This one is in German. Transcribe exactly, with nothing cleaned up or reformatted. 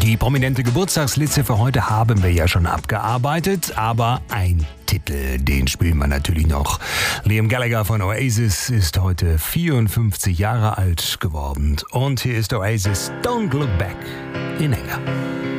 Die prominente Geburtstagsliste für heute haben wir ja schon abgearbeitet, aber ein Titel, den spielen wir natürlich noch. Liam Gallagher von Oasis ist heute vierundfünfzig Jahre alt geworden und hier ist Oasis Don't Look Back in Anger.